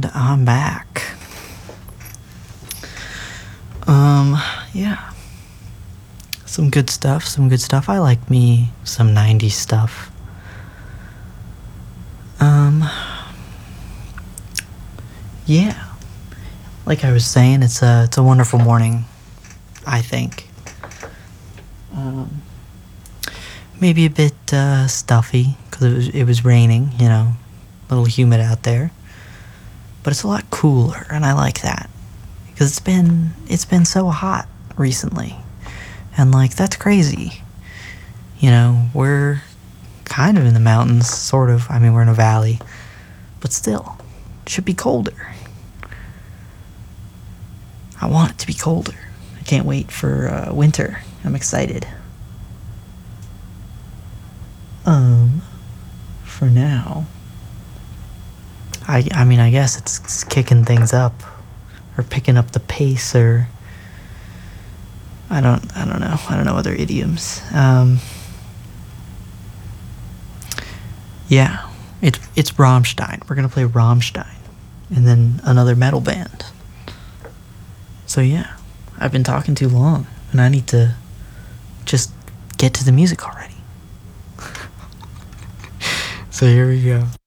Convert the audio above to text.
And I'm back. Yeah. Some good stuff. I like me some 90s stuff. Yeah. Like I was saying, it's a wonderful morning, I think. Maybe a bit stuffy because it was raining, a little humid out there. But it's a lot cooler, and I like that because it's been so hot recently, and like that's crazy. We're kind of in the mountains, sort of. I mean, we're in a valley, but still, it should be colder. I want it to be colder. I can't wait for winter. I'm excited. For now, I mean, I guess it's kicking things up, or picking up the pace, or I don't know. I don't know other idioms. Yeah, it's Rammstein. We're gonna play Rammstein, and then another metal band. So yeah, I've been talking too long, and I need to just get to the music already. So here we go.